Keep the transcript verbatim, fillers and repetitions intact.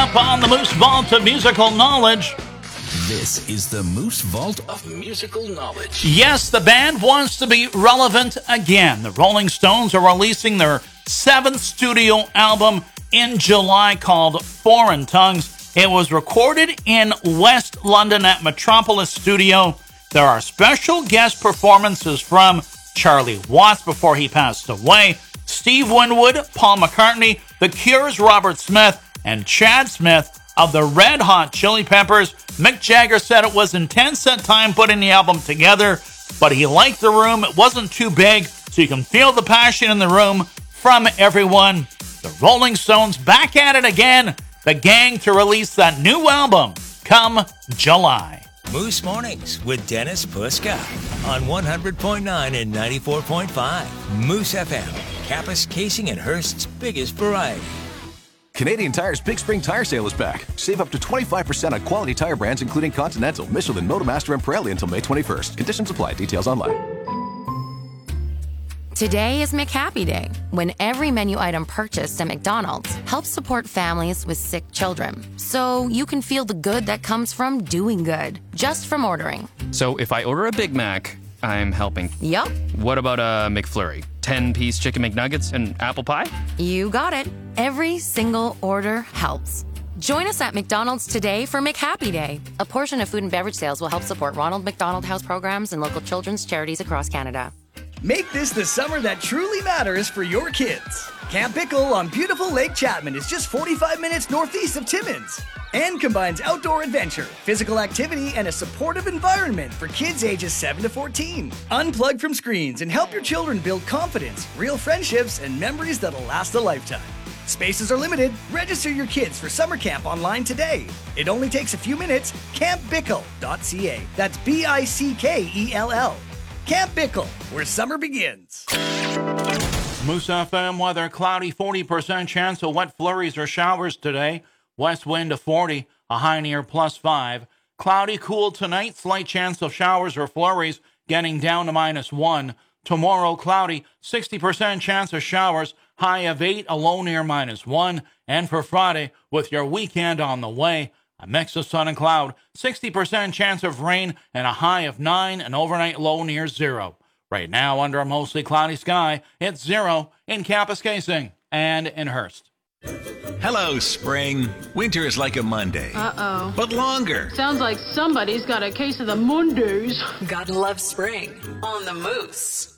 up on the Moose Vault of Musical Knowledge. This is the Moose Vault of Musical Knowledge. Yes, the band wants to be relevant again. The Rolling Stones are releasing their seventh studio album in July called Foreign Tongues. It was recorded in West London at Metropolis Studio. There are special guest performances from Charlie Watts before he passed away, Steve Winwood, Paul McCartney, The Cure's Robert Smith, and Chad Smith of the Red Hot Chili Peppers. Mick Jagger said it was intense at time putting the album together, but he liked the room. It wasn't too big, so you can feel the passion in the room from everyone. The Rolling Stones back at it again, the gang to release that new album come July. Moose Mornings with Dennis Puska on one hundred point nine and ninety-four point five. Moose F M, Kappas Casing and Hurst's biggest variety. Canadian Tire's Big Spring Tire Sale is back. Save up to twenty-five percent on quality tire brands including Continental, Michelin, Motomaster, and Pirelli until May twenty-first. Conditions apply. Details online. Today is McHappy Day, when every menu item purchased at McDonald's helps support families with sick children. So you can feel the good that comes from doing good, just from ordering. So if I order a Big Mac, I'm helping. Yup. What about a McFlurry? ten-piece chicken McNuggets and apple pie? You got it. Every single order helps. Join us at McDonald's today for McHappy Day. A portion of food and beverage sales will help support Ronald McDonald House programs and local children's charities across Canada. Make this the summer that truly matters for your kids. Camp Pickle on beautiful Lake Chapman is just forty-five minutes northeast of Timmins and combines outdoor adventure, physical activity, and a supportive environment for kids ages seven to fourteen. Unplug from screens and help your children build confidence, real friendships, and memories that'll last a lifetime. Spaces are limited. Register your kids for summer camp online today. It only takes a few minutes. camp bickle dot c a. That's B I C K E L L. Camp Bickle, where summer begins. Moose F M weather, cloudy, forty percent chance of wet flurries or showers today. West wind to forty, a high near plus five. Cloudy, cool tonight, slight chance of showers or flurries, getting down to minus one. Tomorrow, cloudy, sixty percent chance of showers, high of eight, a low near minus one. And for Friday, with your weekend on the way, a mix of sun and cloud, sixty percent chance of rain, and a high of nine, an overnight low near zero. Right now, under a mostly cloudy sky, it's zero in Kappas Casing and in Hearst. Hello, spring. Winter is like a Monday. Uh-oh. But longer. Sounds like somebody's got a case of the Mondays. Gotta love spring on the Moose.